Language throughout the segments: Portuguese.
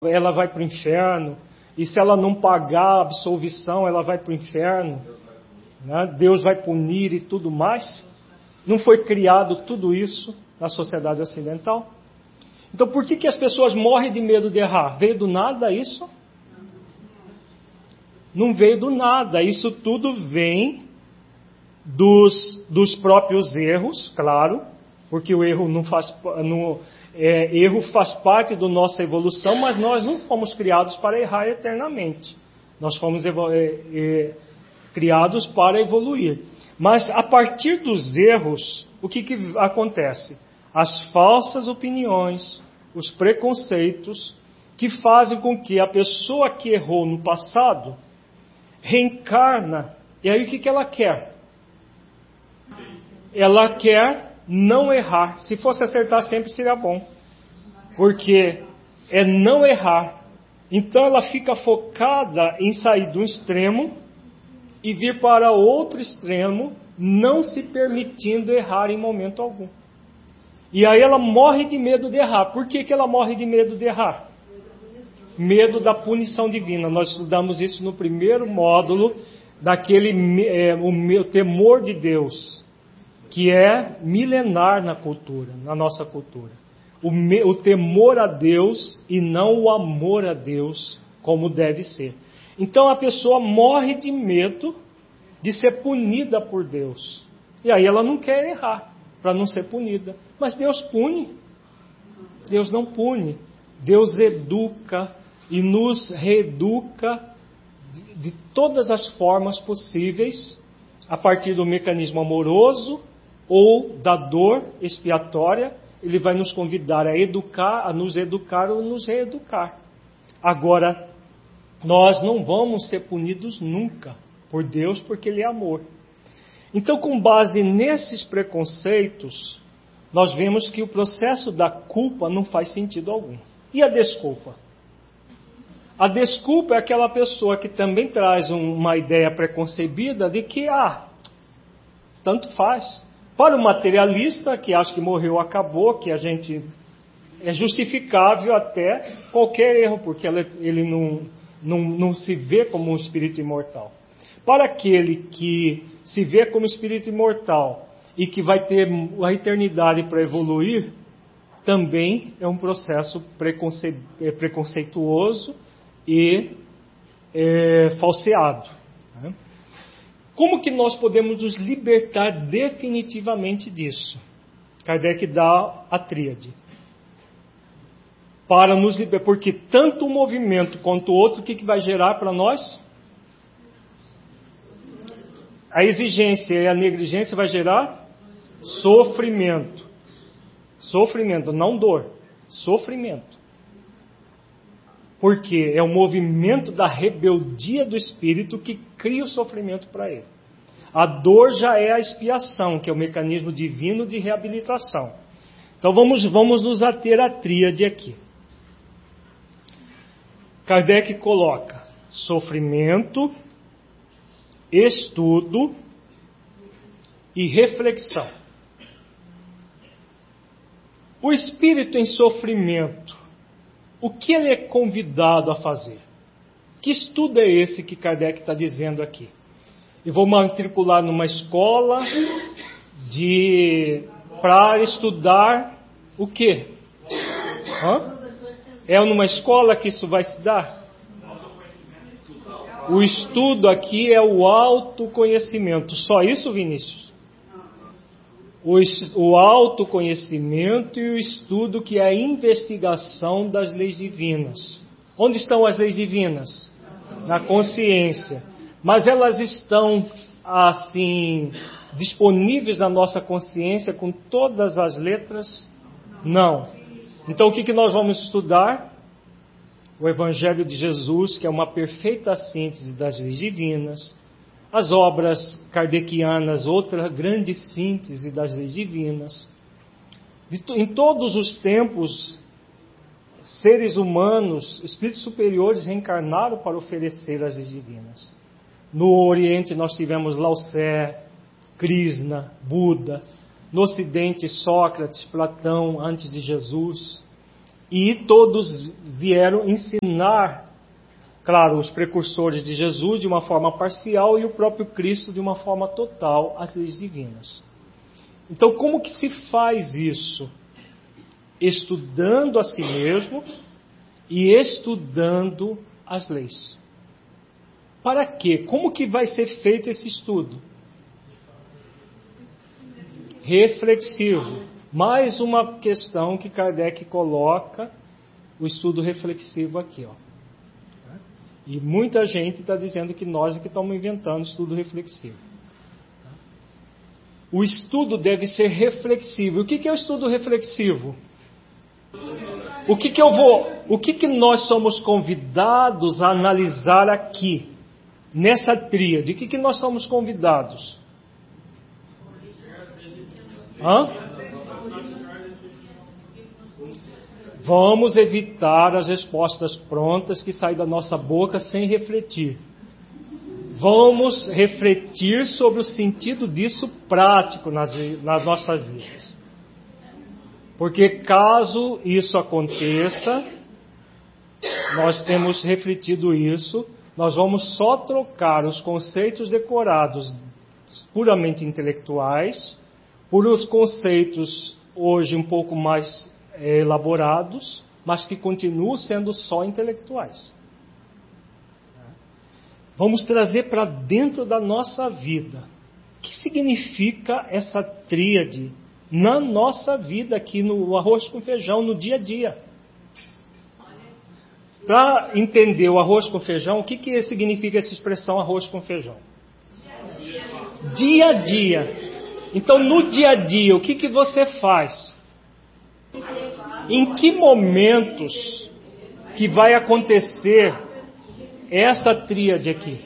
ela vai para o inferno, e se ela não pagar a absolvição, ela vai para o inferno, né? Deus vai punir e tudo mais. Não foi criado tudo isso na sociedade ocidental? Então por que as pessoas morrem de medo de errar? Veio do nada isso? Não veio do nada, isso tudo vem dos próprios erros, claro, porque o erro erro faz parte da nossa evolução, mas nós não fomos criados para errar eternamente. Nós fomos criados para evoluir. Mas a partir dos erros, o que acontece? As falsas opiniões, os preconceitos, que fazem com que a pessoa que errou no passado reencarna. E aí o que ela quer? Ela quer não errar. Se fosse acertar sempre seria bom, porque é não errar. Então ela fica focada em sair de um extremo e vir para outro extremo, não se permitindo errar em momento algum. E aí ela morre de medo de errar. Por que ela morre de medo de errar? Medo da punição divina. Nós estudamos isso no primeiro módulo, o temor de Deus, que é milenar na cultura, na nossa cultura. O temor a Deus e não o amor a Deus, como deve ser. Então a pessoa morre de medo de ser punida por Deus. E aí ela não quer errar, para não ser punida. Mas Deus pune. Deus não pune. Deus educa e nos reeduca de todas as formas possíveis, a partir do mecanismo amoroso ou da dor expiatória. Ele vai nos convidar a educar, a nos educar ou nos reeducar. Agora, nós não vamos ser punidos nunca por Deus, porque Ele é amor. Então, com base nesses preconceitos, nós vemos que o processo da culpa não faz sentido algum. E a desculpa? A desculpa é aquela pessoa que também traz uma ideia preconcebida de que, tanto faz. Para o materialista, que acha que morreu, acabou, que a gente é justificável até qualquer erro, porque ele não se vê como um espírito imortal. Para aquele que se vê como espírito imortal e que vai ter a eternidade para evoluir, também é um processo preconceituoso e falseado. Né? Como que nós podemos nos libertar definitivamente disso? Kardec dá a tríade. Para nos libertar, porque tanto um movimento quanto o outro, o que vai gerar para nós? A exigência e a negligência vai gerar sofrimento. Sofrimento, não dor. Sofrimento. Porque é o movimento da rebeldia do espírito que cria o sofrimento para ele. A dor já é a expiação, que é o mecanismo divino de reabilitação. Então vamos nos ater à tríade aqui. Kardec coloca sofrimento, estudo e reflexão. O espírito em sofrimento, o que ele é convidado a fazer? Que estudo é esse que Kardec está dizendo aqui? Eu vou matricular numa escola para estudar o quê? É numa escola que isso vai se dar? O estudo aqui é o autoconhecimento. Só isso, Vinícius? O autoconhecimento e o estudo, que é a investigação das leis divinas. Onde estão as leis divinas? Na consciência. Mas elas estão, assim, disponíveis na nossa consciência com todas as letras? Não. Então o que nós vamos estudar? O Evangelho de Jesus, que é uma perfeita síntese das leis divinas. As obras kardecianas, outra grande síntese das leis divinas. Em todos os tempos, seres humanos, espíritos superiores, reencarnaram para oferecer as leis divinas. No Oriente nós tivemos Lao Tse, Krishna, Buda. No Ocidente, Sócrates, Platão, antes de Jesus. E todos vieram ensinar, claro, os precursores de Jesus de uma forma parcial e o próprio Cristo de uma forma total, as leis divinas. Então, como que se faz isso? Estudando a si mesmo e estudando as leis. Para quê? Como que vai ser feito esse estudo? Reflexivo. Mais uma questão que Kardec coloca, o estudo reflexivo aqui, ó. E muita gente está dizendo que nós é que estamos inventando estudo reflexivo. O estudo deve ser reflexivo. O que é o estudo reflexivo? O que nós somos convidados a analisar aqui, nessa tríade? O que nós somos convidados? Vamos evitar as respostas prontas que saem da nossa boca sem refletir. Vamos refletir sobre o sentido disso prático nas nossas vidas. Porque caso isso aconteça, nós temos refletido isso, nós vamos só trocar os conceitos decorados puramente intelectuais por os conceitos hoje um pouco mais elaborados, mas que continuam sendo só intelectuais. Vamos trazer para dentro da nossa vida. O que significa essa tríade na nossa vida aqui no arroz com feijão, no dia a dia? Para entender o arroz com feijão, o que significa essa expressão arroz com feijão? Dia a dia. Então, no dia a dia, o que você faz? Em que momentos que vai acontecer esta tríade aqui?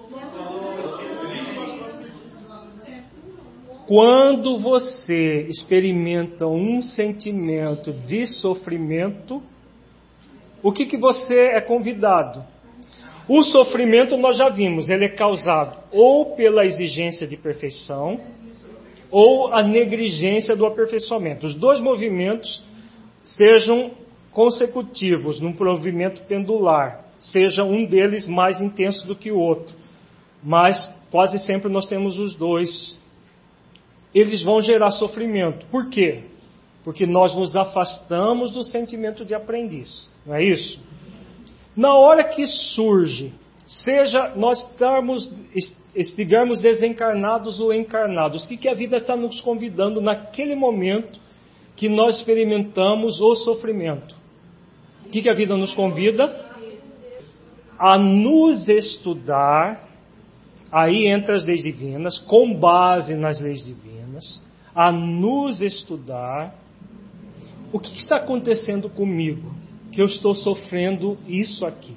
Quando você experimenta um sentimento de sofrimento, o que você é convidado? O sofrimento, nós já vimos, ele é causado ou pela exigência de perfeição ou a negligência do aperfeiçoamento. Os dois movimentos sejam consecutivos, num movimento pendular, seja um deles mais intenso do que o outro, mas quase sempre nós temos os dois. Eles vão gerar sofrimento. Por quê? Porque nós nos afastamos do sentimento de aprendiz, não é isso? Na hora que surge, seja nós estivermos desencarnados ou encarnados, o que a vida está nos convidando naquele momento que nós experimentamos o sofrimento? O que a vida nos convida? A nos estudar, aí entra as leis divinas, com base nas leis divinas, a nos estudar. O que está acontecendo comigo? Que eu estou sofrendo isso aqui.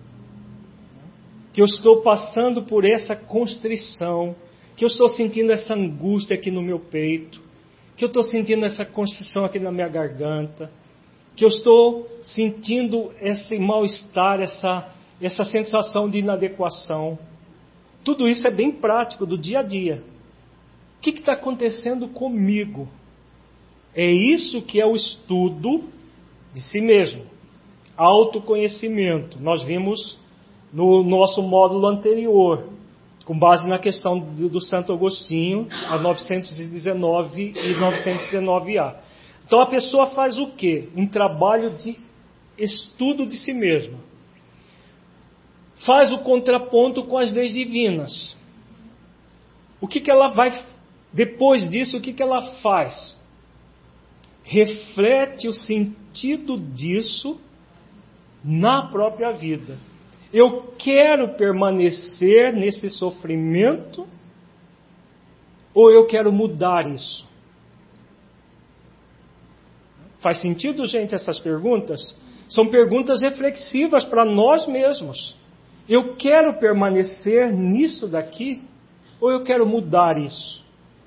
Que eu estou passando por essa constrição. Que eu estou sentindo essa angústia aqui no meu peito. Que eu estou sentindo essa constrição aqui na minha garganta. Que eu estou sentindo esse mal-estar, essa sensação de inadequação. Tudo isso é bem prático, do dia a dia. O que está acontecendo comigo? É isso que é o estudo de si mesmo. Autoconhecimento. Nós vimos no nosso módulo anterior, com base na questão do Santo Agostinho, a 919 e 919A. Então a pessoa faz o quê? Um trabalho de estudo de si mesma. Faz o contraponto com as leis divinas. O que ela vai... Depois disso, o que ela faz? Reflete o sentido disso na própria vida. Eu quero permanecer nesse sofrimento ou eu quero mudar isso? Faz sentido, gente, essas perguntas? São perguntas reflexivas para nós mesmos. Eu quero permanecer nisso daqui ou eu quero mudar isso?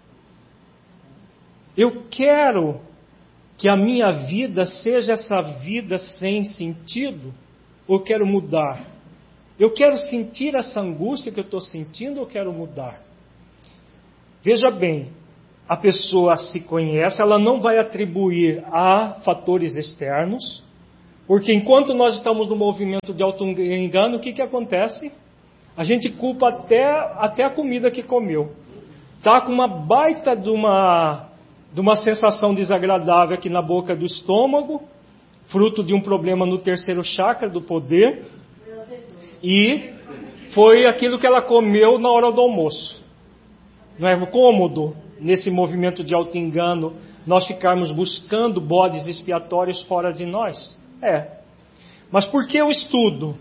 Eu quero que a minha vida seja essa vida sem sentido ou eu quero mudar? Eu quero sentir essa angústia que eu estou sentindo ou eu quero mudar? Veja bem, a pessoa se conhece, ela não vai atribuir a fatores externos, Porque enquanto nós estamos no movimento de auto-engano, o que acontece? A gente culpa até a comida que comeu. Está com uma baita de uma sensação desagradável aqui na boca do estômago, fruto de um problema no terceiro chakra do poder, e foi aquilo que ela comeu na hora do almoço. Não é cômodo, nesse movimento de auto-engano, nós ficarmos buscando bodes expiatórios fora de nós? Mas por que o estudo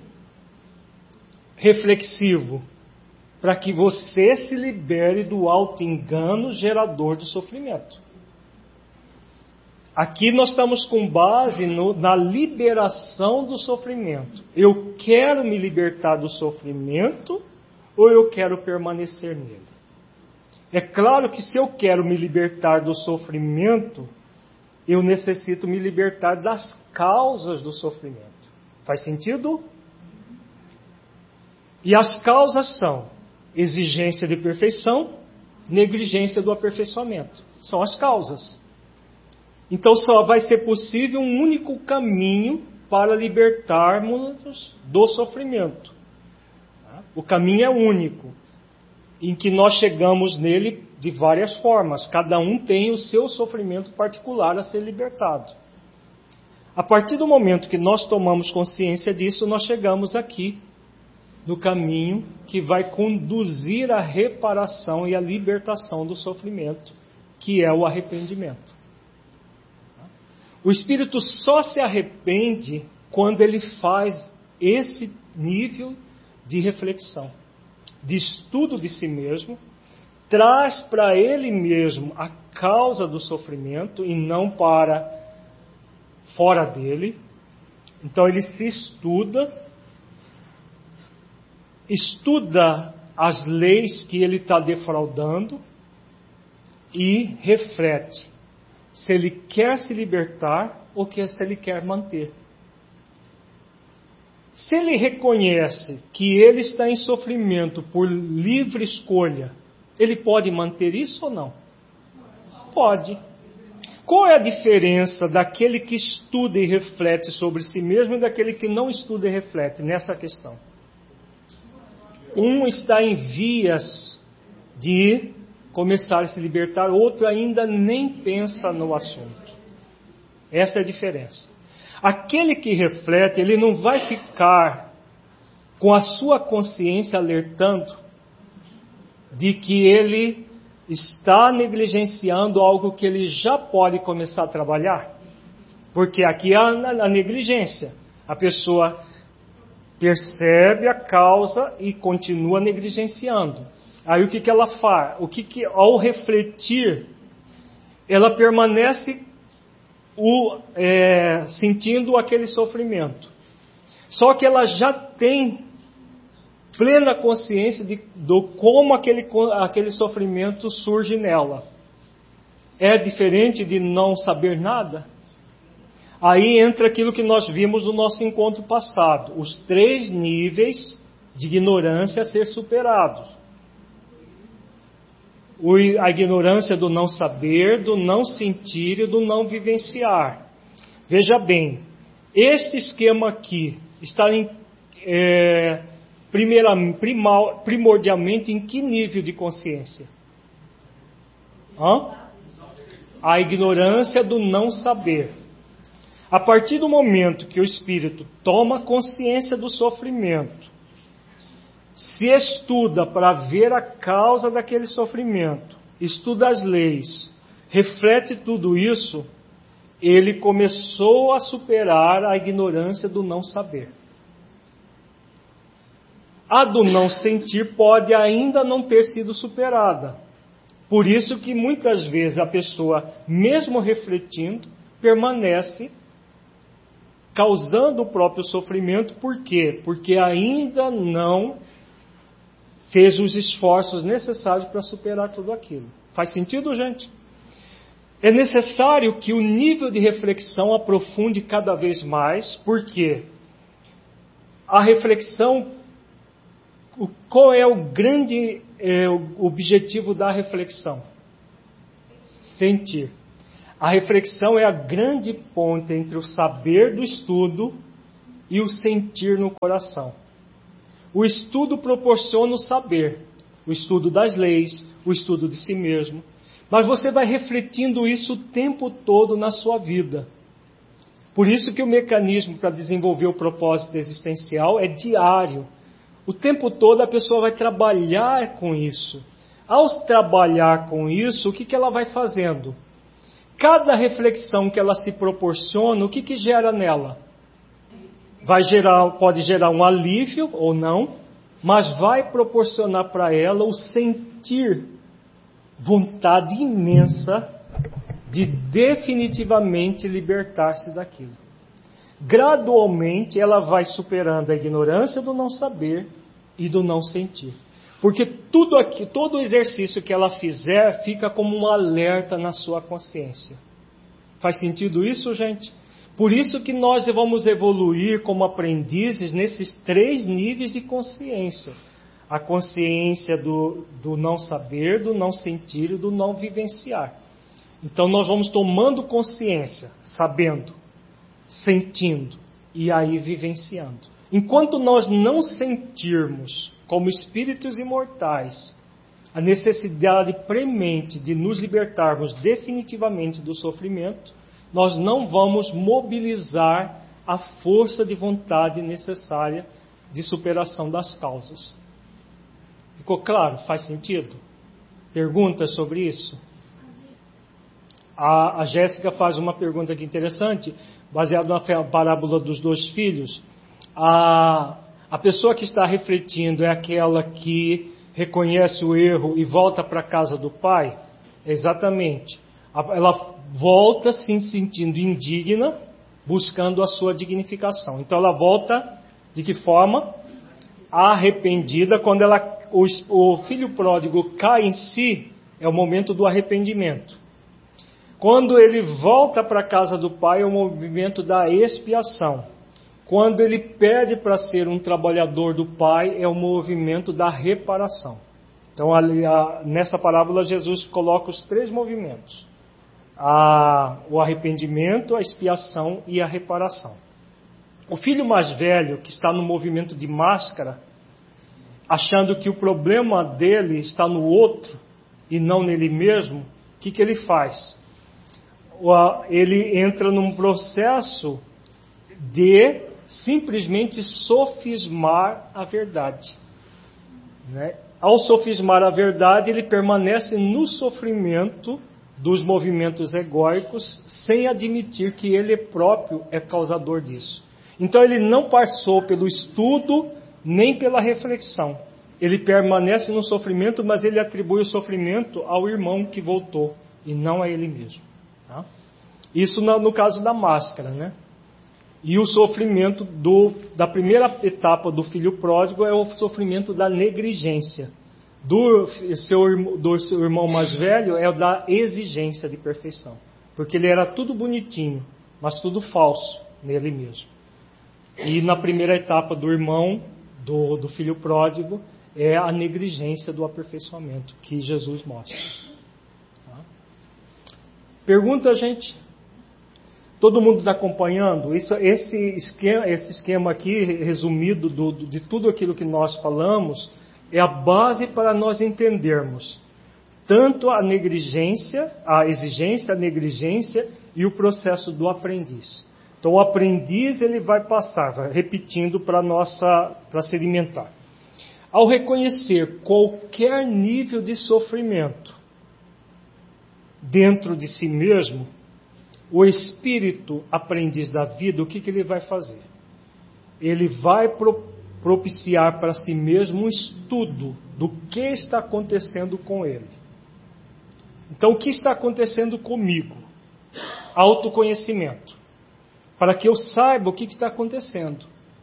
reflexivo? Para que você se libere do auto-engano gerador de sofrimento. Aqui nós estamos com base na liberação do sofrimento. Eu quero me libertar do sofrimento ou eu quero permanecer nele? É claro que se eu quero me libertar do sofrimento, eu necessito me libertar das causas do sofrimento. Faz sentido? E as causas são exigência de perfeição, negligência do aperfeiçoamento. São as causas. Então só vai ser possível um único caminho para libertarmos do sofrimento. O caminho é único, em que nós chegamos nele de várias formas. Cada um tem o seu sofrimento particular a ser libertado. A partir do momento que nós tomamos consciência disso, nós chegamos aqui no caminho que vai conduzir à reparação e à libertação do sofrimento, que é o arrependimento. O espírito só se arrepende quando ele faz esse nível de reflexão, de estudo de si mesmo, traz para ele mesmo a causa do sofrimento e não para fora dele. Então ele se estuda as leis que ele está defraudando e reflete se ele quer se libertar ou se ele quer manter. Se ele reconhece que ele está em sofrimento por livre escolha, ele pode manter isso ou não? Pode. Qual é a diferença daquele que estuda e reflete sobre si mesmo e daquele que não estuda e reflete nessa questão? Um está em vias de começar a se libertar, outro ainda nem pensa no assunto. Essa é a diferença. Aquele que reflete, ele não vai ficar com a sua consciência alertando de que ele está negligenciando algo que ele já pode começar a trabalhar. Porque aqui há a negligência. A pessoa percebe a causa e continua negligenciando. Aí o que ela faz? Ao refletir, ela permanece sentindo aquele sofrimento. Só que ela já tem plena consciência de como aquele sofrimento surge nela. É diferente de não saber nada? Aí entra aquilo que nós vimos no nosso encontro passado. Os 3 níveis de ignorância a ser superados. A ignorância do não saber, do não sentir e do não vivenciar. Veja bem, este esquema aqui está primordialmente em que nível de consciência? A ignorância do não saber. A partir do momento que o espírito toma consciência do sofrimento, se estuda para ver a causa daquele sofrimento, estuda as leis, reflete tudo isso, ele começou a superar a ignorância do não saber. A do não sentir pode ainda não ter sido superada. Por isso que muitas vezes a pessoa, mesmo refletindo, permanece causando o próprio sofrimento. Por quê? Porque ainda não fez os esforços necessários para superar tudo aquilo. Faz sentido, gente? É necessário que o nível de reflexão aprofunde cada vez mais, porque a reflexão, qual é o grande objetivo da reflexão? Sentir. A reflexão é a grande ponte entre o saber do estudo e o sentir no coração. O estudo proporciona o saber, o estudo das leis, o estudo de si mesmo. Mas você vai refletindo isso o tempo todo na sua vida. Por isso que o mecanismo para desenvolver o propósito existencial é diário. O tempo todo a pessoa vai trabalhar com isso. Ao trabalhar com isso, o que ela vai fazendo? Cada reflexão que ela se proporciona, o que gera nela? Pode gerar um alívio ou não, mas vai proporcionar para ela o sentir vontade imensa de definitivamente libertar-se daquilo. Gradualmente ela vai superando a ignorância do não saber e do não sentir. Porque todo o exercício que ela fizer fica como um alerta na sua consciência. Faz sentido isso, gente? Por isso que nós vamos evoluir como aprendizes nesses 3 níveis de consciência. A consciência do não saber, do não sentir e do não vivenciar. Então nós vamos tomando consciência, sabendo, sentindo e aí vivenciando. Enquanto nós não sentirmos, como espíritos imortais, a necessidade premente de nos libertarmos definitivamente do sofrimento, nós não vamos mobilizar a força de vontade necessária de superação das causas. Ficou claro? Faz sentido? Perguntas sobre isso? A Jéssica faz uma pergunta aqui interessante, baseada na parábola dos 2 filhos. A pessoa que está refletindo é aquela que reconhece o erro e volta para a casa do pai? Exatamente. Ela volta se sentindo indigna, buscando a sua dignificação. Então ela volta de que forma? Arrependida. Quando o filho pródigo cai em si, é o momento do arrependimento. Quando ele volta para a casa do pai, é o movimento da expiação. Quando ele pede para ser um trabalhador do pai, é o movimento da reparação. Então, nessa parábola, Jesus coloca os 3 movimentos. O arrependimento, a expiação e a reparação. O filho mais velho, que está no movimento de máscara, achando que o problema dele está no outro e não nele mesmo, o que ele faz? Ele entra num processo de simplesmente sofismar a verdade. Né? Ao sofismar a verdade, ele permanece no sofrimento dos movimentos egóicos, sem admitir que ele próprio é causador disso. Então ele não passou pelo estudo, nem pela reflexão. Ele permanece no sofrimento, mas ele atribui o sofrimento ao irmão que voltou, e não a ele mesmo. Tá? Isso no caso da máscara, né? E o sofrimento da primeira etapa do filho pródigo é o sofrimento da negligência. Do seu irmão mais velho é o da exigência de perfeição. Porque ele era tudo bonitinho, mas tudo falso nele mesmo. E na primeira etapa do irmão, do filho pródigo, é a negligência do aperfeiçoamento que Jesus mostra. Tá? Pergunta, gente? Todo mundo está acompanhando? Esse esquema aqui, resumido de tudo aquilo que nós falamos, é a base para nós entendermos tanto a negligência, a exigência, a negligência e o processo do aprendiz. Então o aprendiz ele vai repetindo para sedimentar. Ao reconhecer qualquer nível de sofrimento dentro de si mesmo, o espírito aprendiz da vida, o que ele vai fazer? Ele vai propiciar para si mesmo um estudo do que está acontecendo com ele. Então, o que está acontecendo comigo? Autoconhecimento. Para que eu saiba o que está acontecendo.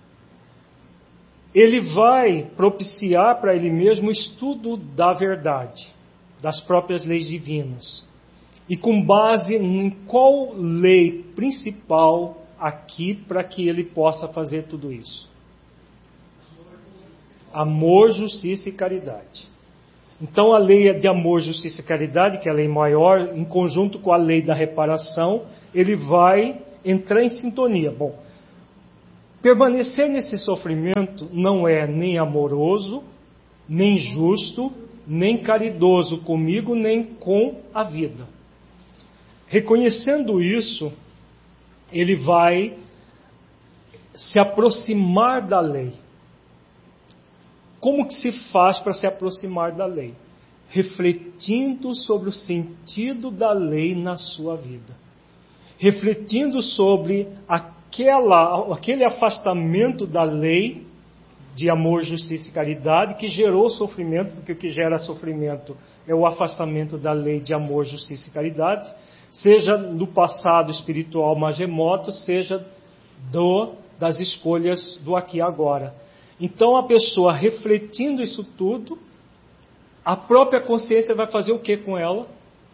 Ele vai propiciar para ele mesmo o estudo da verdade, das próprias leis divinas. E com base em qual lei principal aqui para que ele possa fazer tudo isso? Amor, justiça e caridade. Então a lei de amor, justiça e caridade, que é a lei maior, em conjunto com a lei da reparação, ele vai entrar em sintonia. Bom, permanecer nesse sofrimento não é nem amoroso, nem justo, nem caridoso comigo, nem com a vida. Reconhecendo isso, ele vai se aproximar da lei. Como que se faz para se aproximar da lei? Refletindo sobre o sentido da lei na sua vida. Refletindo sobre aquele afastamento da lei de amor, justiça e caridade que gerou sofrimento, porque o que gera sofrimento é o afastamento da lei de amor, justiça e caridade, seja no passado espiritual mais remoto, seja das escolhas do aqui e agora. Então a pessoa refletindo isso tudo, a própria consciência vai fazer o que com ela?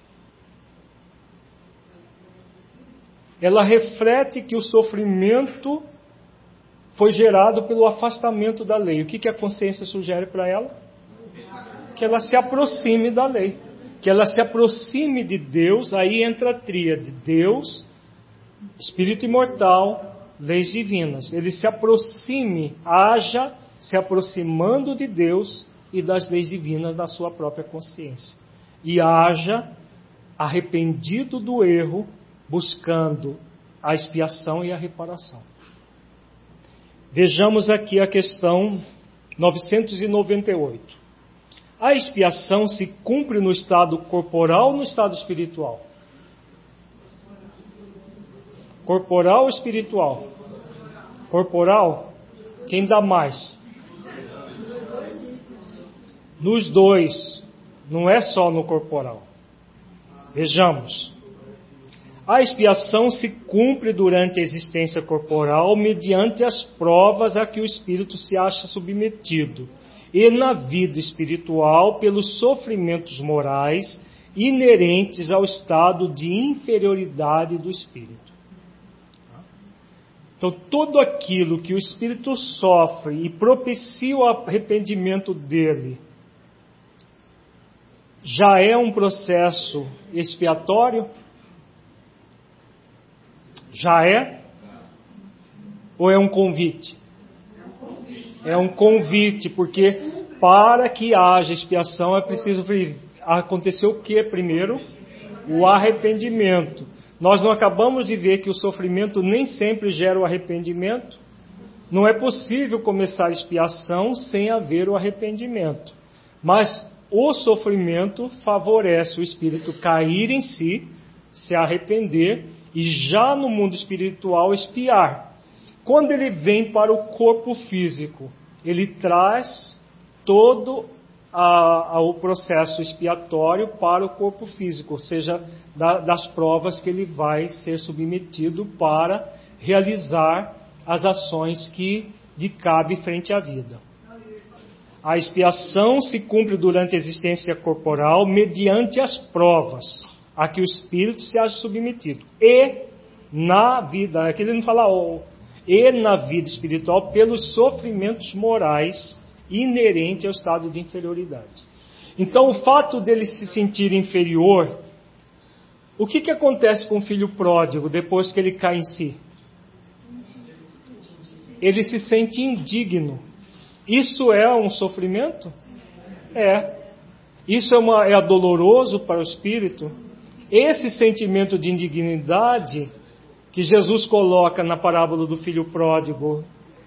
Ela reflete que o sofrimento foi gerado pelo afastamento da lei. O que a consciência sugere para ela? Que ela se aproxime da lei. Que ela se aproxime de Deus. Aí entra a tríade: Deus, Espírito imortal, leis divinas. Ele se aproxime, haja se aproximando de Deus e das leis divinas da sua própria consciência. E haja arrependido do erro, buscando a expiação e a reparação. Vejamos aqui a questão 998. A expiação se cumpre no estado corporal ou no estado espiritual? Corporal ou espiritual? Corporal? Quem dá mais? Nos dois. Não é só no corporal. Vejamos. A expiação se cumpre durante a existência corporal mediante as provas a que o espírito se acha submetido, e na vida espiritual pelos sofrimentos morais inerentes ao estado de inferioridade do espírito. Então, tudo aquilo que o espírito sofre e propicia o arrependimento dele já é um processo expiatório? Já é? Ou é um convite? É um convite, porque para que haja expiação é preciso acontecer o que primeiro? O arrependimento. Nós não acabamos de ver que o sofrimento nem sempre gera o arrependimento? Não é possível começar a expiação sem haver o arrependimento. Mas o sofrimento favorece o espírito cair em si, se arrepender e já no mundo espiritual expiar. Quando ele vem para o corpo físico, ele traz todo o processo expiatório para o corpo físico, ou seja, das provas que ele vai ser submetido para realizar as ações que lhe cabe frente à vida. A expiação se cumpre durante a existência corporal mediante as provas a que o espírito se acha submetido. E na vida, aqui ele não fala e na vida espiritual pelos sofrimentos morais inerentes ao estado de inferioridade. Então o fato dele se sentir inferior, o que acontece com o filho pródigo depois que ele cai em si? Ele se sente indigno. Isso é um sofrimento? É. Isso é doloroso para o espírito? Esse sentimento de indignidade que Jesus coloca na parábola do filho pródigo,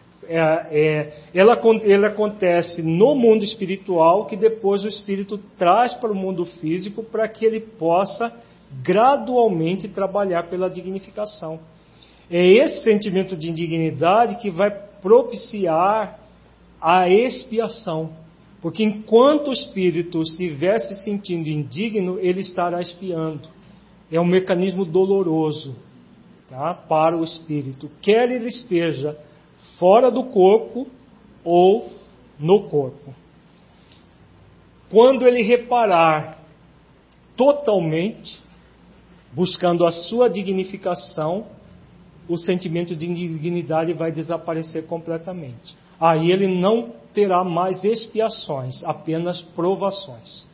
ele acontece no mundo espiritual, que depois o espírito traz para o mundo físico para que ele possa gradualmente trabalhar pela dignificação. É esse sentimento de indignidade que vai propiciar a expiação. Porque enquanto o espírito estiver se sentindo indigno, ele estará expiando. É um mecanismo doloroso, tá, para o espírito. Quer ele esteja fora do corpo ou no corpo. Quando ele reparar totalmente, buscando a sua dignificação, o sentimento de indignidade vai desaparecer completamente. Aí ele não terá mais expiações, apenas provações.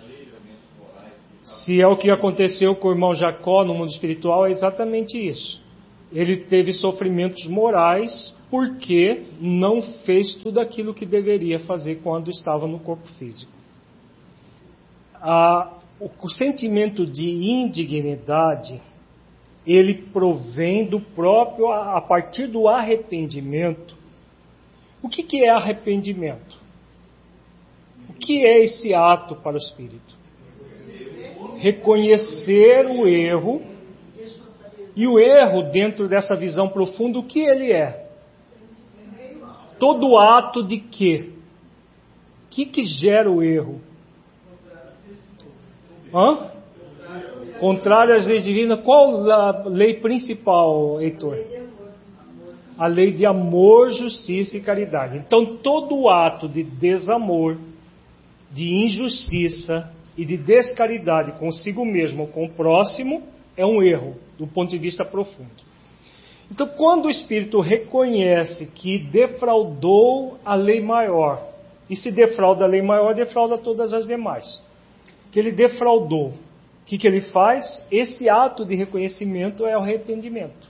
Se é o que aconteceu com o irmão Jacó no mundo espiritual, é exatamente isso. Ele teve sofrimentos morais porque não fez tudo aquilo que deveria fazer quando estava no corpo físico. O sentimento de indignidade, ele provém do próprio, a partir do arrependimento. O que é arrependimento? O que é esse ato para o Espírito? Reconhecer o erro, e o erro, dentro dessa visão profunda, o que ele é? Todo ato de quê? O que gera o erro? Contrário às leis divinas. Qual a lei principal, Heitor? A lei de amor, justiça e caridade. Então, todo ato de desamor, de injustiça e de descaridade consigo mesmo ou com o próximo é um erro, do ponto de vista profundo. Então, quando o Espírito reconhece que defraudou a lei maior, e se defrauda a lei maior, defrauda todas as demais, que ele defraudou, o que ele faz? Esse ato de reconhecimento é o arrependimento.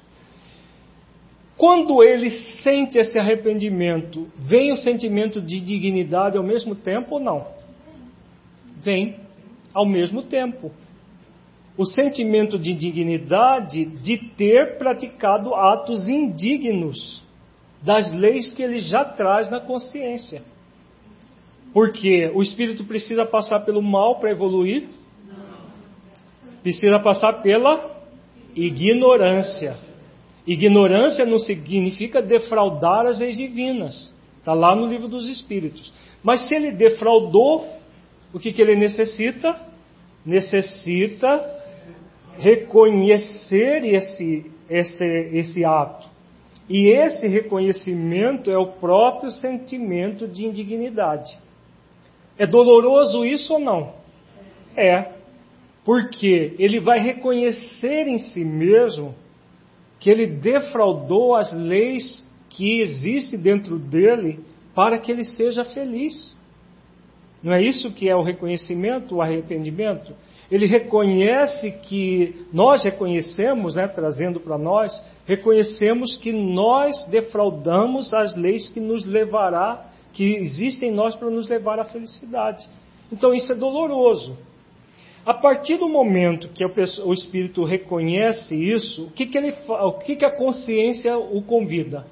Quando ele sente esse arrependimento, vem o sentimento de dignidade ao mesmo tempo ou não? Vem ao mesmo tempo. O sentimento de dignidade de ter praticado atos indignos das leis que ele já traz na consciência. Porque o espírito precisa passar pelo mal para evoluir? Precisa passar pela ignorância. Ignorância não significa defraudar as leis divinas. Está lá no livro dos Espíritos. Mas se ele defraudou, o que ele necessita? Necessita reconhecer esse ato. E esse reconhecimento é o próprio sentimento de indignidade. É doloroso isso ou não? É. Porque ele vai reconhecer em si mesmo que ele defraudou as leis que existem dentro dele para que ele seja feliz. Não é isso que é o reconhecimento, o arrependimento? Ele reconhece que nós reconhecemos, trazendo para nós, reconhecemos que nós defraudamos as leis que nos levará, que existem em nós para nos levar à felicidade. Então isso é doloroso. A partir do momento que o espírito reconhece isso, o que a consciência o convida?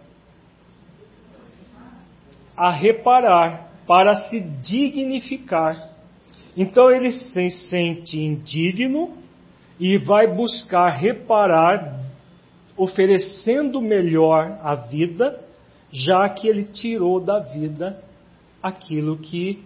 A reparar, para se dignificar. Então ele se sente indigno e vai buscar reparar, oferecendo melhor a vida, já que ele tirou da vida aquilo que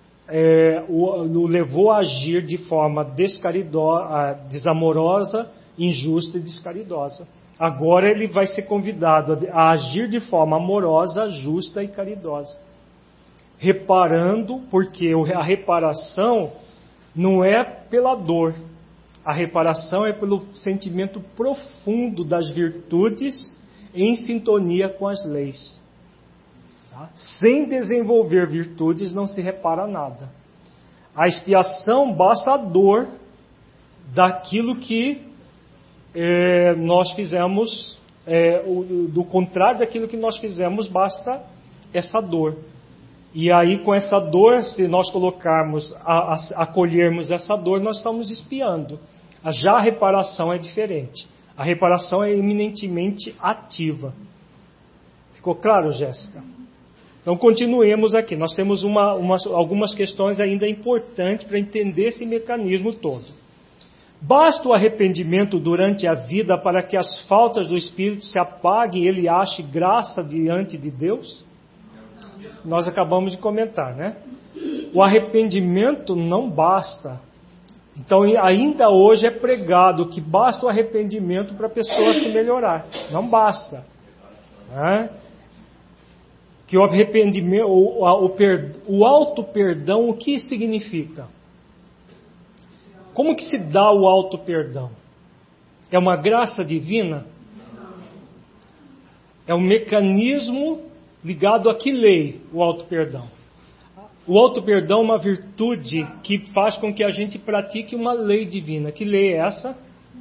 o levou a agir de forma desamorosa, injusta e descaridosa. Agora ele vai ser convidado a agir de forma amorosa, justa e caridosa. Reparando, porque a reparação não é pela dor. A reparação é pelo sentimento profundo das virtudes em sintonia com as leis. Tá? Sem desenvolver virtudes não se repara nada. A expiação basta a dor daquilo que nós fizemos, do contrário daquilo que nós fizemos, basta essa dor. E aí, com essa dor, se nós acolhermos essa dor, nós estamos expiando. Já a reparação é diferente. A reparação é eminentemente ativa. Ficou claro, Jéssica? Então, continuemos aqui. Nós temos algumas questões ainda importantes para entender esse mecanismo todo. Basta o arrependimento durante a vida para que as faltas do Espírito se apaguem e ele ache graça diante de Deus? Nós acabamos de comentar, né? O arrependimento não basta. Então, ainda hoje é pregado que basta o arrependimento para a pessoa se melhorar. Não basta. Né? Que o arrependimento, o auto-perdão, o que significa? Como que se dá o auto-perdão? É uma graça divina? É um mecanismo Ligado a que lei o auto-perdão? O auto-perdão é uma virtude que faz com que a gente pratique uma lei divina. Que lei é essa?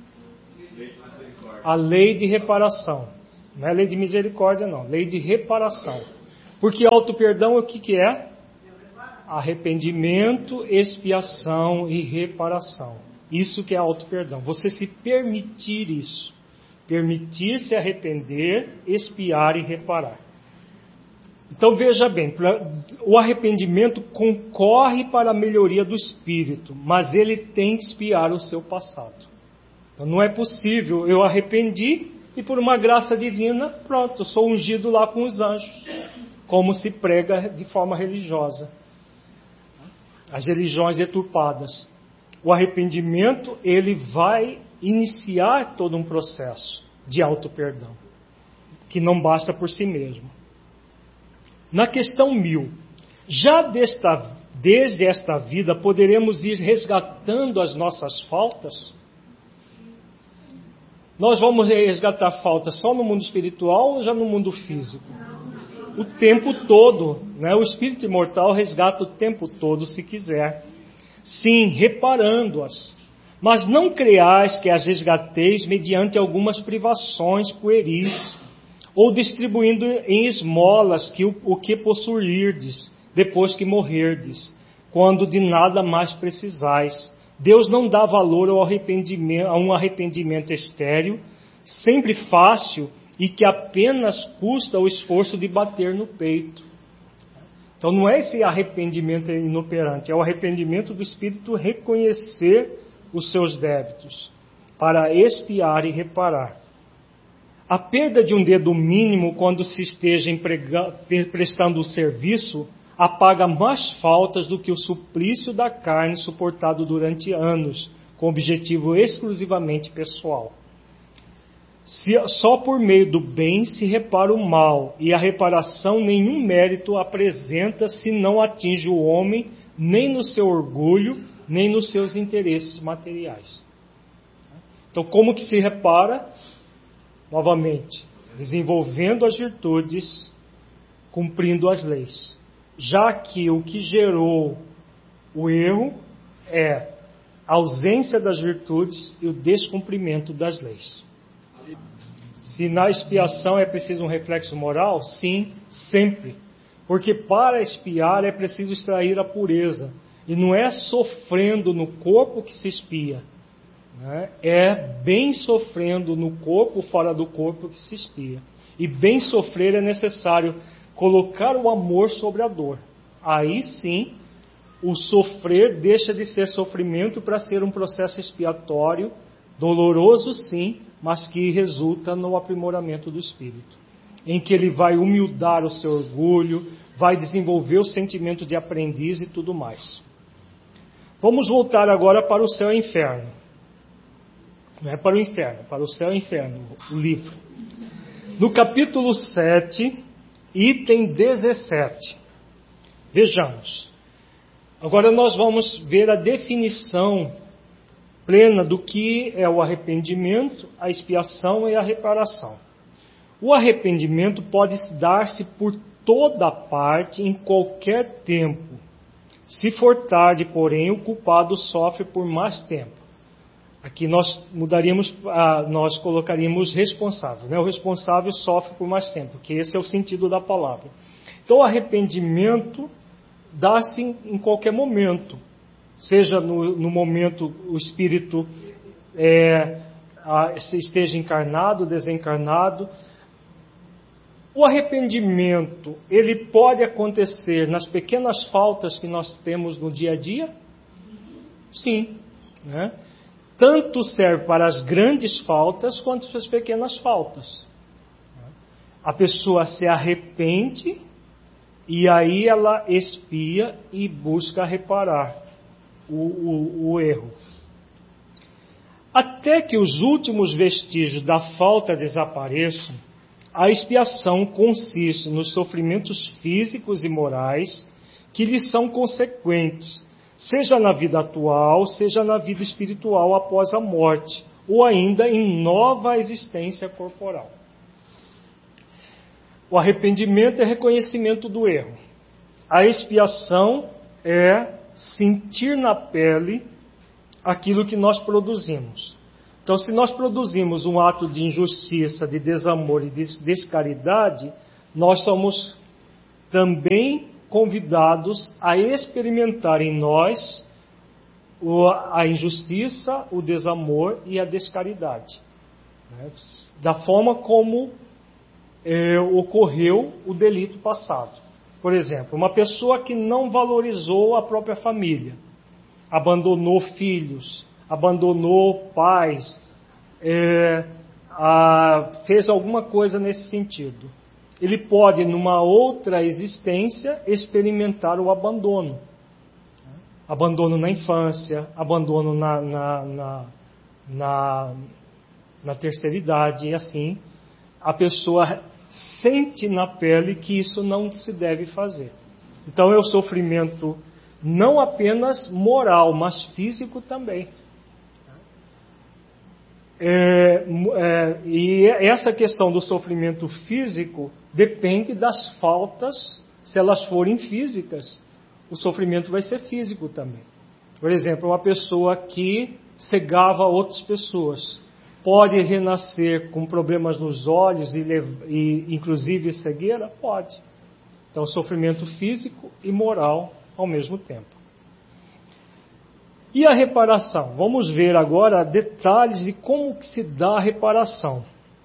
A lei de reparação. Não é lei de misericórdia, não. Lei de reparação. Porque auto-perdão o que é? Arrependimento, expiação e reparação. Isso que é auto-perdão. Você se permitir isso. Permitir se arrepender, expiar e reparar. Então veja bem, o arrependimento concorre para a melhoria do espírito, mas ele tem que expiar o seu passado. Então não é possível, eu arrependi e por uma graça divina, pronto, eu sou ungido lá com os anjos, como se prega de forma religiosa. As religiões deturpadas. O arrependimento, ele vai iniciar todo um processo de auto-perdão, que não basta por si mesmo. Na questão 1000, já desde esta vida poderemos ir resgatando as nossas faltas? Nós vamos resgatar faltas só no mundo espiritual ou já no mundo físico? O tempo todo, né? O espírito imortal resgata o tempo todo, se quiser. Sim, reparando-as. Mas não creais que as resgateis mediante algumas privações pueris, ou distribuindo em esmolas o que possuirdes, depois que morrerdes, quando de nada mais precisais. Deus não dá valor a um arrependimento estéril, sempre fácil e que apenas custa o esforço de bater no peito. Então não é esse arrependimento inoperante, é o arrependimento do espírito reconhecer os seus débitos, para expiar e reparar. A perda de um dedo mínimo quando se esteja prestando o serviço apaga mais faltas do que o suplício da carne suportado durante anos, com objetivo exclusivamente pessoal. Só por meio do bem se repara o mal, e a reparação nenhum mérito apresenta se não atinge o homem nem no seu orgulho, nem nos seus interesses materiais. Então, como que se repara? Novamente, desenvolvendo as virtudes, cumprindo as leis. Já que o que gerou o erro é a ausência das virtudes e o descumprimento das leis. Se na expiação é preciso um reflexo moral, sim, sempre. Porque para expiar é preciso extrair a pureza. E não é sofrendo no corpo que se expia. É bem sofrendo no corpo, fora do corpo que se expia. E bem sofrer é necessário colocar o amor sobre a dor. Aí sim, o sofrer deixa de ser sofrimento para ser um processo expiatório, doloroso sim, mas que resulta no aprimoramento do espírito. Em que ele vai humildar o seu orgulho, vai desenvolver o sentimento de aprendiz e tudo mais. Vamos voltar agora para o céu e inferno. Não é para o inferno, para o céu e inferno, o livro. No capítulo 7, item 17. Vejamos. Agora nós vamos ver a definição plena do que é o arrependimento, a expiação e a reparação. O arrependimento pode dar-se por toda parte, em qualquer tempo. Se for tarde, porém, o culpado sofre por mais tempo. Aqui nós nós colocaríamos responsável. Né? O responsável sofre por mais tempo, que esse é o sentido da palavra. Então o arrependimento dá-se em qualquer momento. Seja no momento o espírito esteja encarnado, desencarnado. O arrependimento, ele pode acontecer nas pequenas faltas que nós temos no dia a dia? Sim, né? Tanto serve para as grandes faltas quanto para as pequenas faltas. A pessoa se arrepende e aí ela expia e busca reparar o erro. Até que os últimos vestígios da falta desapareçam, a expiação consiste nos sofrimentos físicos e morais que lhes são consequentes, seja na vida atual, seja na vida espiritual após a morte, ou ainda em nova existência corporal. O arrependimento é reconhecimento do erro. A expiação é sentir na pele aquilo que nós produzimos. Então, se nós produzimos um ato de injustiça, de desamor e de descaridade, nós somos também convidados a experimentar em nós a injustiça, o desamor e a descaridade, né? Da forma como ocorreu o delito passado. Por exemplo, uma pessoa que não valorizou a própria família, abandonou filhos, abandonou pais, fez alguma coisa nesse sentido. Ele pode, numa outra existência, experimentar o abandono. Abandono na infância, abandono na terceira idade, e assim a pessoa sente na pele que isso não se deve fazer. Então é o sofrimento não apenas moral, mas físico também. E essa questão do sofrimento físico depende das faltas. Se elas forem físicas, o sofrimento vai ser físico também. Por exemplo, uma pessoa que cegava outras pessoas pode renascer com problemas nos olhos e inclusive cegueira? Pode. Então, sofrimento físico e moral ao mesmo tempo. E a reparação? Vamos ver agora detalhes de como que se dá a reparação.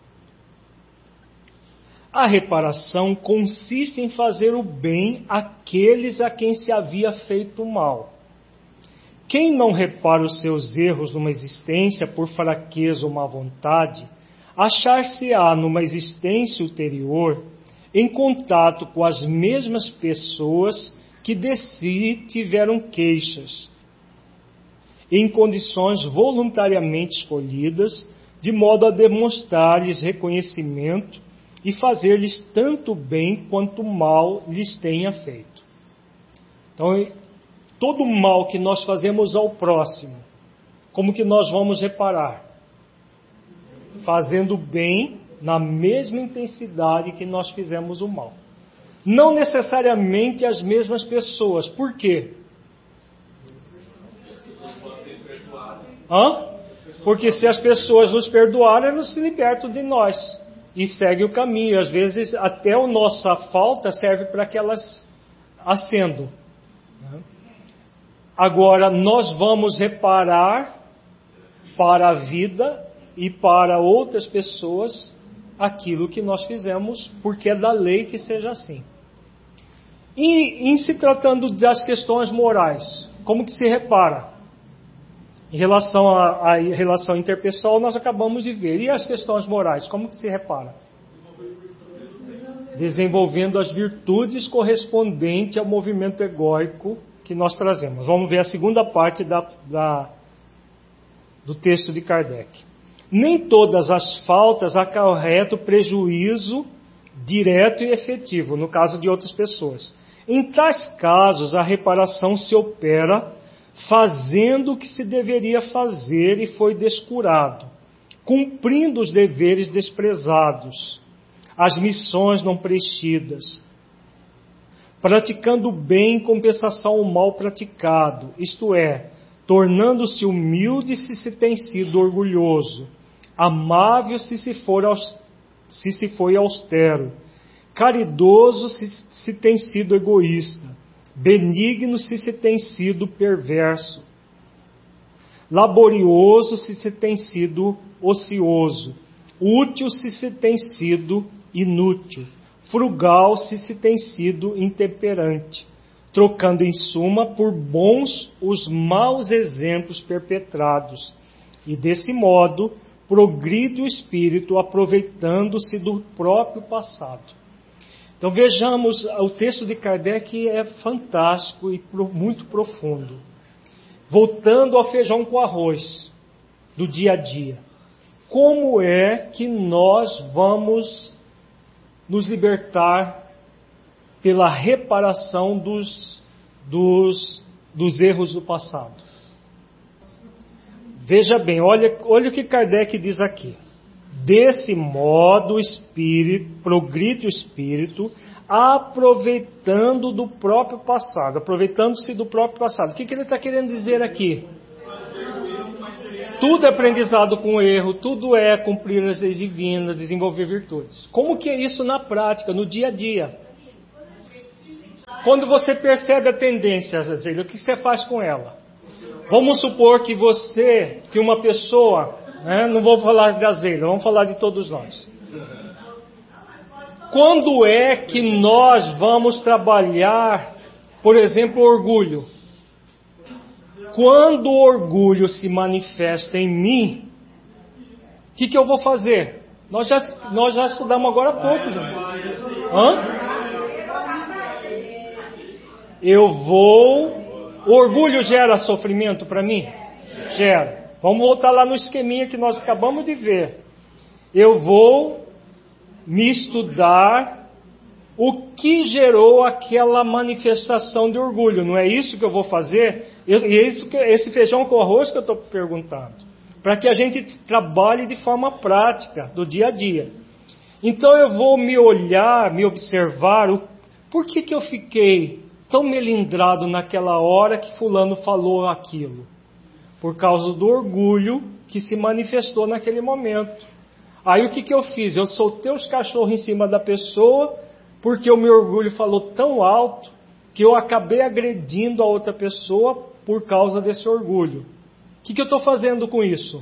A reparação consiste em fazer o bem àqueles a quem se havia feito mal. Quem não repara os seus erros numa existência por fraqueza ou má vontade, achar-se-á numa existência ulterior em contato com as mesmas pessoas que de si tiveram queixas, em condições voluntariamente escolhidas, de modo a demonstrar-lhes reconhecimento e fazer-lhes tanto bem quanto mal lhes tenha feito. Então, todo o mal que nós fazemos ao próximo, como que nós vamos reparar? Fazendo bem na mesma intensidade que nós fizemos o mal. Não necessariamente as mesmas pessoas. Por quê? Porque se as pessoas nos perdoarem, elas se libertam de nós e seguem o caminho. Às vezes até a nossa falta serve para que elas acendam. Agora, nós vamos reparar para a vida e para outras pessoas aquilo que nós fizemos, porque é da lei que seja assim. E em se tratando das questões morais, como que se repara? Em relação à relação interpessoal, nós acabamos de ver. E as questões morais, como que se repara? Desenvolvendo as virtudes correspondentes ao movimento egóico que nós trazemos. Vamos ver a segunda parte do texto de Kardec. Nem todas as faltas acarretam prejuízo direto e efetivo, no caso de outras pessoas. Em tais casos, a reparação se opera fazendo o que se deveria fazer e foi descurado, cumprindo os deveres desprezados, as missões não preenchidas, praticando o bem em compensação ao mal praticado, isto é, tornando-se humilde se tem sido orgulhoso, amável se foi austero, caridoso se tem sido egoísta, benigno se tem sido perverso, laborioso se tem sido ocioso, útil se tem sido inútil, frugal se tem sido intemperante, trocando em suma por bons os maus exemplos perpetrados, e desse modo progride o espírito aproveitando-se do próprio passado. Então vejamos, o texto de Kardec é fantástico e muito profundo. Voltando ao feijão com arroz do dia a dia. Como é que nós vamos nos libertar pela reparação dos erros do passado? Veja bem, olha o que Kardec diz aqui. Desse modo, o espírito, progride o espírito, aproveitando do próprio passado, aproveitando-se do próprio passado. O que ele está querendo dizer aqui? Tudo é aprendizado com erro, tudo é cumprir as leis divinas, desenvolver virtudes. Como que é isso na prática, no dia a dia? Quando você percebe a tendência, o que você faz com ela? Vamos supor que uma pessoa, né, não vou falar da Zélia, vamos falar de todos nós. Quando é que nós vamos trabalhar, por exemplo, o orgulho? Quando o orgulho se manifesta em mim, o que eu vou fazer? Nós já estudamos agora há pouco. O orgulho gera sofrimento para mim? Gera. Vamos voltar lá no esqueminha que nós acabamos de ver. Eu vou me estudar o que gerou aquela manifestação de orgulho. Não é isso que eu vou fazer? Esse feijão com arroz que eu estou perguntando. Para que a gente trabalhe de forma prática, do dia a dia. Então eu vou me olhar, me observar. Por que eu fiquei tão melindrado naquela hora que fulano falou aquilo? Por causa do orgulho que se manifestou naquele momento. Aí o que eu fiz? Eu soltei os cachorros em cima da pessoa, porque o meu orgulho falou tão alto que eu acabei agredindo a outra pessoa por causa desse orgulho. O que eu estou fazendo com isso?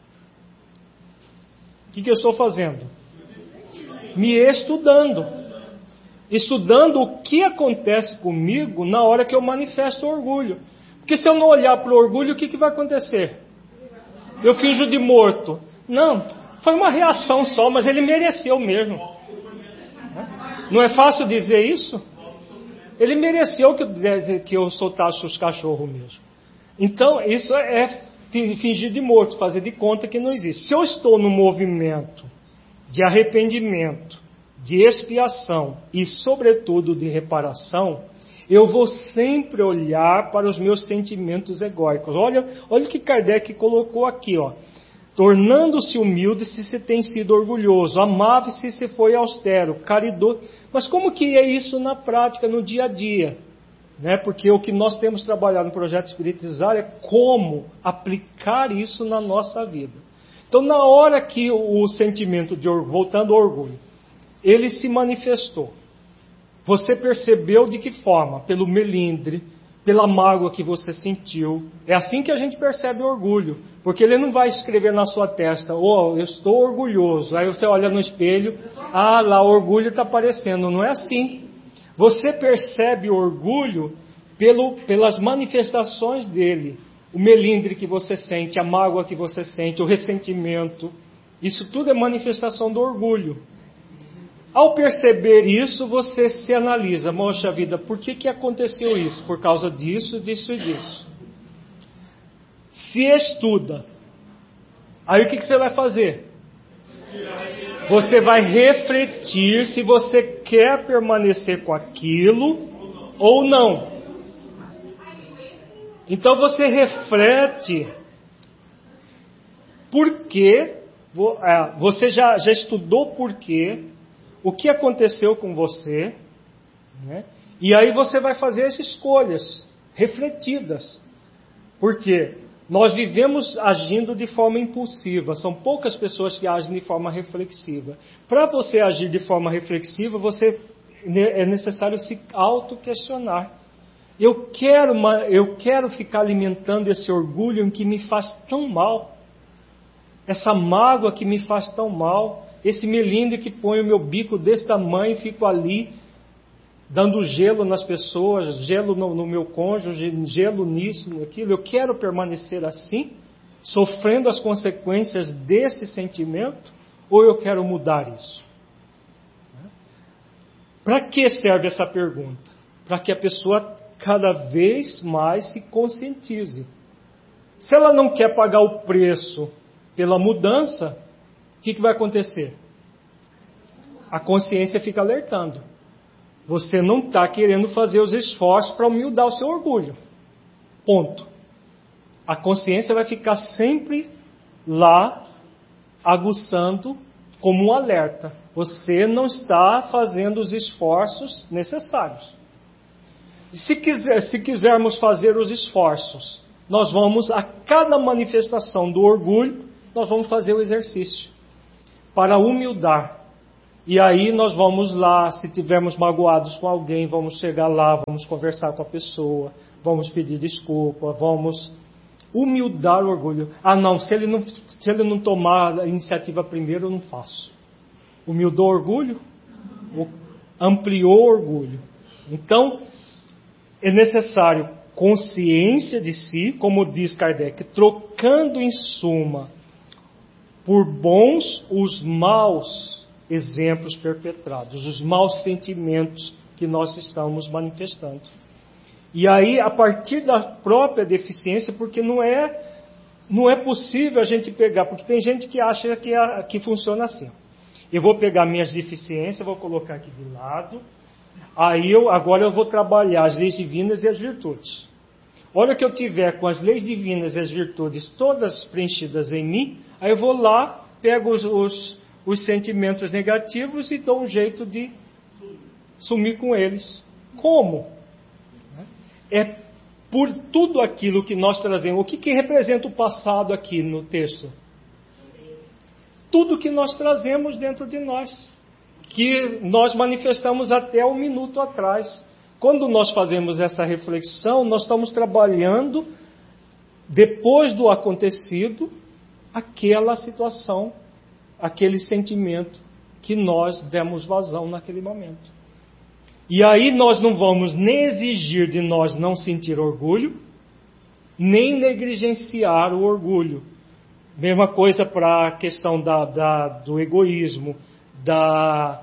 O que eu estou fazendo? Me estudando. Estudando o que acontece comigo na hora que eu manifesto o orgulho. Porque se eu não olhar para o orgulho, o que vai acontecer? Eu finjo de morto. Não, foi uma reação só, mas ele mereceu mesmo. Não é fácil dizer isso? Ele mereceu que eu soltasse os cachorros mesmo. Então, isso é fingir de morto, fazer de conta que não existe. Se eu estou no movimento de arrependimento, de expiação e, sobretudo, de reparação, eu vou sempre olhar para os meus sentimentos egóicos. Olha o que Kardec colocou aqui, ó. Tornando-se humilde se você tem sido orgulhoso, amável se você foi austero, caridoso. Mas como que é isso na prática, no dia a dia? Né? Porque o que nós temos trabalhado no Projeto Espiritizar é como aplicar isso na nossa vida. Então, na hora que o sentimento de orgulho, voltando ao orgulho, ele se manifestou, você percebeu de que forma? Pelo melindre, pela mágoa que você sentiu. É assim que a gente percebe o orgulho. Porque ele não vai escrever na sua testa, eu estou orgulhoso. Aí você olha no espelho, lá o orgulho está aparecendo. Não é assim. Você percebe o orgulho pelas manifestações dele. O melindre que você sente, a mágoa que você sente, o ressentimento. Isso tudo é manifestação do orgulho. Ao perceber isso, você se analisa. Moxa vida, por que aconteceu isso? Por causa disso, disso e disso. Se estuda. Aí o que você vai fazer? Você vai refletir se você quer permanecer com aquilo ou não. Então você reflete. Por quê? Você já estudou por quê? O que aconteceu com você, né? E aí você vai fazer as escolhas refletidas. Porque nós vivemos agindo de forma impulsiva. São poucas pessoas que agem de forma reflexiva. Para você agir de forma reflexiva, é necessário se auto-questionar. Eu quero ficar alimentando esse orgulho em que me faz tão mal. Essa mágoa que me faz tão mal. Esse melindre que põe o meu bico desse tamanho e fico ali, dando gelo nas pessoas, gelo no meu cônjuge, gelo nisso, naquilo. Eu quero permanecer assim, sofrendo as consequências desse sentimento, ou eu quero mudar isso? Para que serve essa pergunta? Para que a pessoa cada vez mais se conscientize. Se ela não quer pagar o preço pela mudança, o que vai acontecer? A consciência fica alertando. Você não está querendo fazer os esforços para humildar o seu orgulho. Ponto. A consciência vai ficar sempre lá, aguçando como um alerta. Você não está fazendo os esforços necessários. Se quisermos fazer os esforços, nós vamos, a cada manifestação do orgulho, nós vamos fazer o exercício para humildar. E aí nós vamos lá, se tivermos magoados com alguém, vamos chegar lá, vamos conversar com a pessoa, vamos pedir desculpa, vamos humildar o orgulho. Ah não, se ele não tomar a iniciativa primeiro, eu não faço. Humildou o orgulho, ampliou o orgulho. Então, é necessário consciência de si, como diz Kardec, trocando em suma por bons os maus exemplos perpetrados, os maus sentimentos que nós estamos manifestando. E aí, a partir da própria deficiência, porque não é possível a gente pegar, porque tem gente que acha que funciona assim. Eu vou pegar minhas deficiências, vou colocar aqui de lado, aí agora eu vou trabalhar as leis divinas e as virtudes. Hora que eu tiver com as leis divinas e as virtudes todas preenchidas em mim, aí eu vou lá, pego os sentimentos negativos e dou um jeito de sumir com eles. Como? É por tudo aquilo que nós trazemos. O que representa o passado aqui no texto? Tudo que nós trazemos dentro de nós, que nós manifestamos até um minuto atrás. Quando nós fazemos essa reflexão, nós estamos trabalhando, depois do acontecido, aquela situação, aquele sentimento que nós demos vazão naquele momento. E aí nós não vamos nem exigir de nós não sentir orgulho, nem negligenciar o orgulho. Mesma coisa para a questão do egoísmo, da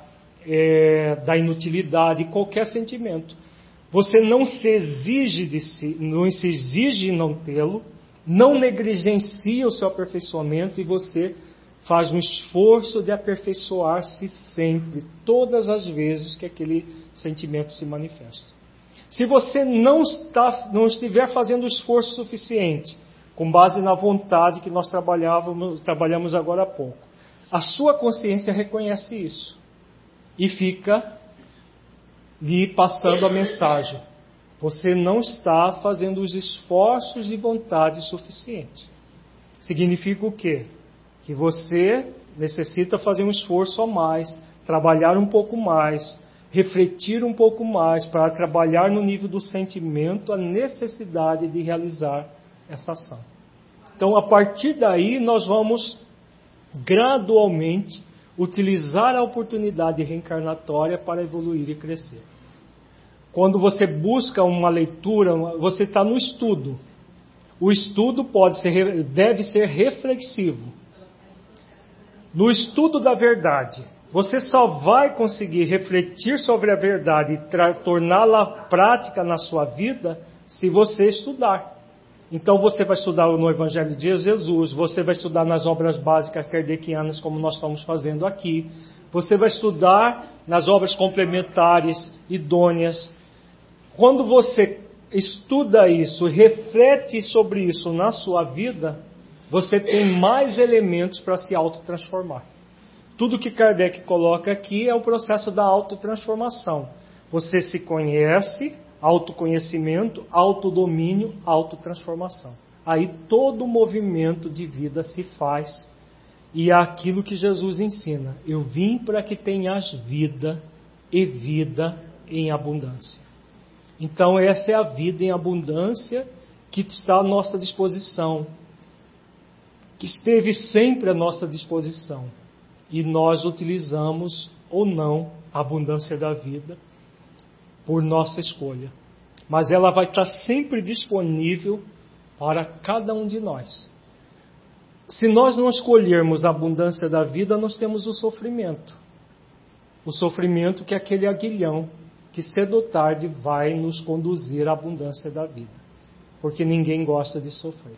inutilidade, qualquer sentimento. Você não se exige de si, não se exige não tê-lo, não negligencia o seu aperfeiçoamento e você faz um esforço de aperfeiçoar-se sempre, todas as vezes que aquele sentimento se manifesta. Se você não estiver fazendo o esforço suficiente, com base na vontade que nós trabalhamos agora há pouco, a sua consciência reconhece isso e fica lhe passando a mensagem. Você não está fazendo os esforços de vontade suficientes. Significa o quê? Que você necessita fazer um esforço a mais, trabalhar um pouco mais, refletir um pouco mais para trabalhar no nível do sentimento a necessidade de realizar essa ação. Então, a partir daí, nós vamos gradualmente utilizar a oportunidade reencarnatória para evoluir e crescer. Quando você busca uma leitura, você está no estudo. O estudo deve ser reflexivo. No estudo da verdade, você só vai conseguir refletir sobre a verdade e torná-la prática na sua vida se você estudar. Então você vai estudar no Evangelho de Jesus, você vai estudar nas obras básicas kardecianas, como nós estamos fazendo aqui, você vai estudar nas obras complementares, idôneas. Quando você estuda isso, reflete sobre isso na sua vida, você tem mais elementos para se autotransformar. Tudo que Kardec coloca aqui é o processo da autotransformação. Você se conhece, autoconhecimento, autodomínio, autotransformação. Aí todo o movimento de vida se faz e é aquilo que Jesus ensina. Eu vim para que tenhas vida e vida em abundância. Então essa é a vida em abundância que está à nossa disposição, que esteve sempre à nossa disposição. E nós utilizamos ou não a abundância da vida por nossa escolha. Mas ela vai estar sempre disponível para cada um de nós. Se nós não escolhermos a abundância da vida, nós temos o sofrimento. O sofrimento que é aquele aguilhão que cedo ou tarde vai nos conduzir à abundância da vida. Porque ninguém gosta de sofrer.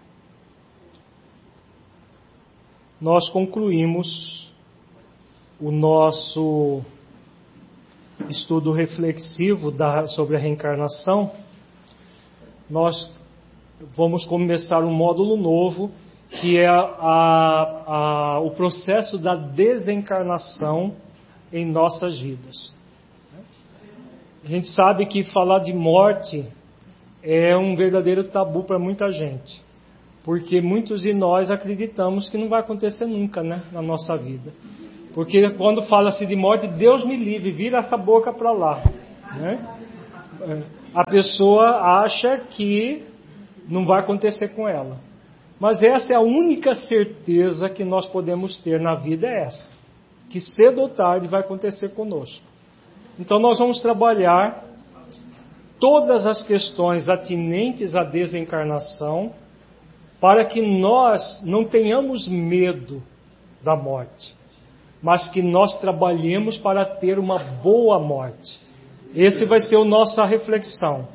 Nós concluímos o nosso estudo reflexivo sobre a reencarnação. Nós vamos começar um módulo novo que é o processo da desencarnação em nossas vidas. A gente sabe que falar de morte é um verdadeiro tabu para muita gente, porque muitos de nós acreditamos que não vai acontecer nunca, né, na nossa vida. Porque quando fala-se de morte, Deus me livre, vira essa boca para lá, né? A pessoa acha que não vai acontecer com ela. Mas essa é a única certeza que nós podemos ter na vida, é essa, que cedo ou tarde vai acontecer conosco. Então nós vamos trabalhar todas as questões atinentes à desencarnação para que nós não tenhamos medo da morte, mas que nós trabalhemos para ter uma boa morte. Esse vai ser a nossa reflexão.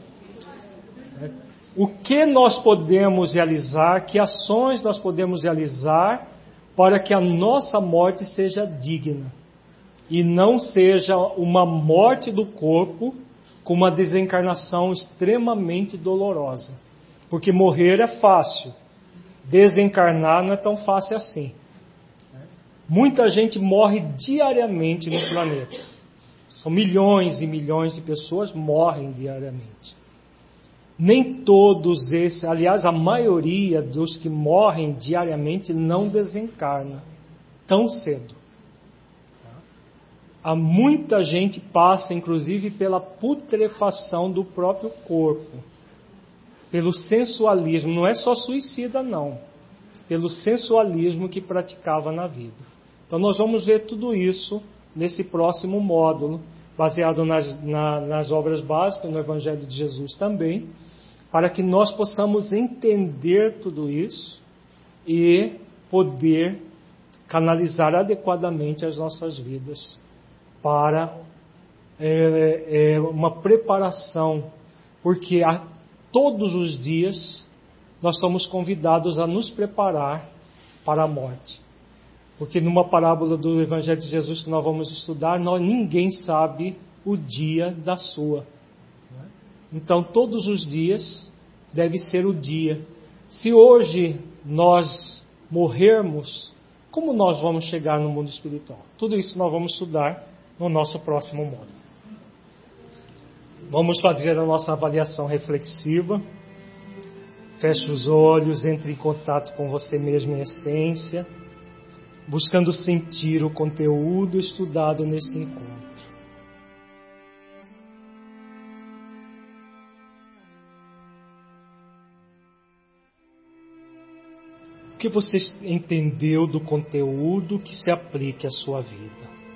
O que nós podemos realizar, que ações nós podemos realizar para que a nossa morte seja digna e não seja uma morte do corpo com uma desencarnação extremamente dolorosa. Porque morrer é fácil, desencarnar não é tão fácil assim. Muita gente morre diariamente no planeta. São milhões e milhões de pessoas morrem diariamente. Nem todos esses, aliás, a maioria dos que morrem diariamente não desencarna tão cedo. Há muita gente passa, inclusive, pela putrefação do próprio corpo, pelo sensualismo. Não é só suicida, não. Pelo sensualismo que praticava na vida. Então nós vamos ver tudo isso nesse próximo módulo, baseado nas obras básicas, no Evangelho de Jesus também, para que nós possamos entender tudo isso e poder canalizar adequadamente as nossas vidas para uma preparação, porque todos os dias nós somos convidados a nos preparar para a morte. Porque numa parábola do Evangelho de Jesus que nós vamos estudar, ninguém sabe o dia da sua. Então todos os dias deve ser o dia. Se hoje nós morrermos, como nós vamos chegar no mundo espiritual? Tudo isso nós vamos estudar no nosso próximo módulo. Vamos fazer a nossa avaliação reflexiva. Feche os olhos, entre em contato com você mesmo em essência, buscando sentir o conteúdo estudado nesse encontro. O que você entendeu do conteúdo que se aplique à sua vida?